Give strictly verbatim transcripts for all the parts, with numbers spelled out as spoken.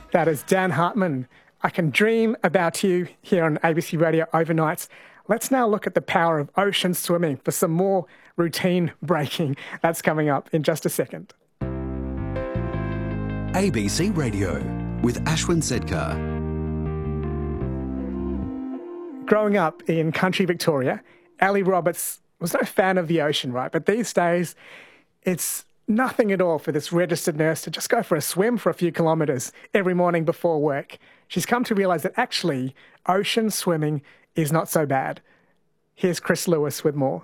That is Dan Hartman. I Can Dream About You here on A B C Radio Overnights. Let's now look at the power of ocean swimming for some more routine breaking. That's coming up in just a second. A B C Radio with Ashwin Sedkar. Growing up in country Victoria, Ellie Roberts was no fan of the ocean, right? But these days, it's nothing at all for this registered nurse to just go for a swim for a few kilometres every morning before work. She's come to realise that actually ocean swimming is not so bad. Here's Chris Lewis with more.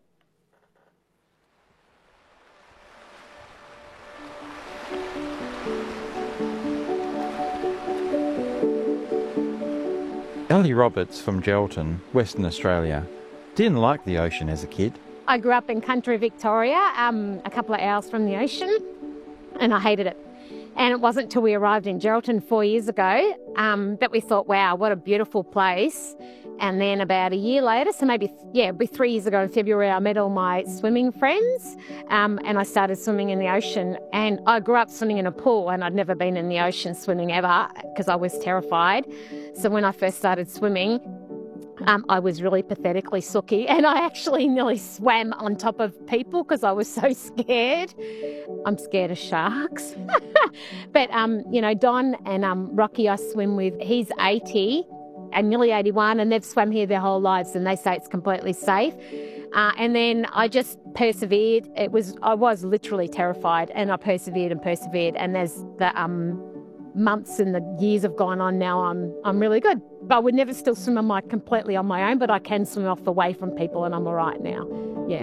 Ellie Roberts from Geraldton, Western Australia, didn't like the ocean as a kid. I grew up in country Victoria, um, a couple of hours from the ocean, and I hated it. And it wasn't until we arrived in Geraldton four years ago um, that we thought, wow, what a beautiful place. And then about a year later, so maybe, yeah, it'd be three years ago in February, I met all my swimming friends um, and I started swimming in the ocean. And I grew up swimming in a pool and I'd never been in the ocean swimming ever because I was terrified. So when I first started swimming, Um, I was really pathetically sooky and I actually nearly swam on top of people because I was so scared. I'm scared of sharks. But, um, you know, Don and um, Rocky I swim with, he's eighty and nearly eighty-one and they've swum here their whole lives and they say it's completely safe. Uh, and then I just persevered. It was, I was literally terrified and I persevered and persevered. And as the um, months and the years have gone on now, I'm I'm really good. But I would never still swim on my completely on my own, but I can swim off away from people and I'm all right now. Yeah.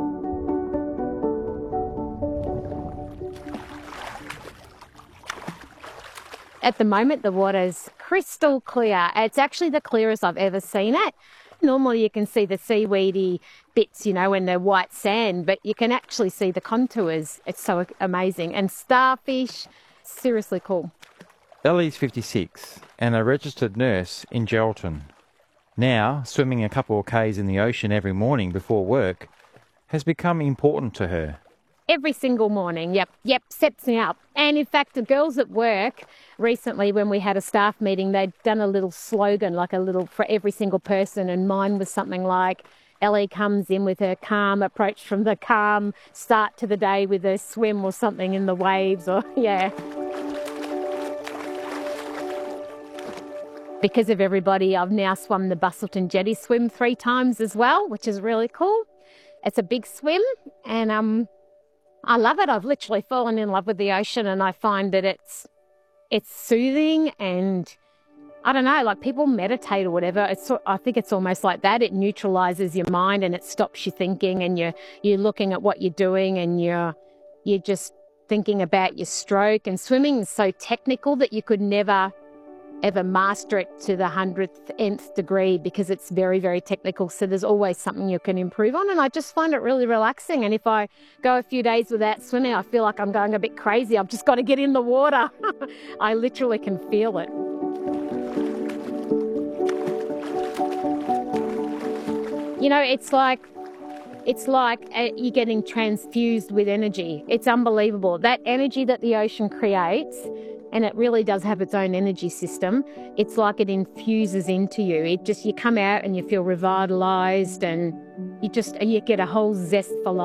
At the moment, the water's crystal clear. It's actually the clearest I've ever seen it. Normally you can see the seaweedy bits, you know, and the white sand, but you can actually see the contours. It's so amazing. And starfish, seriously cool. Ellie's fifty-six and a registered nurse in Geraldton. Now, swimming a couple of k's in the ocean every morning before work has become important to her. Every single morning, yep, yep, sets me up. And in fact, the girls at work, recently when we had a staff meeting, they'd done a little slogan, like a little for every single person, and mine was something like, Ellie comes in with her calm approach from the calm start to the day with her swim or something in the waves, or, yeah. Because of everybody, I've now swum the Busselton Jetty swim three times as well, which is really cool. It's a big swim and um, I love it. I've literally fallen in love with the ocean and I find that it's it's soothing and I don't know, like people meditate or whatever. It's I think it's almost like that. It neutralises your mind and it stops you thinking and you're, you're looking at what you're doing and you're, you're just thinking about your stroke. And swimming is so technical that you could never ever master it to the hundredth, nth degree because it's very, very technical. So there's always something you can improve on. And I just find it really relaxing. And if I go a few days without swimming, I feel like I'm going a bit crazy. I've just got to get in the water. I literally can feel it. You know, it's like, it's like uh, you're getting transfused with energy. It's unbelievable. That energy that the ocean creates, and it really does have its own energy system. It's like it infuses into you. It just, you come out and you feel revitalised and you just, you get a whole zest for life.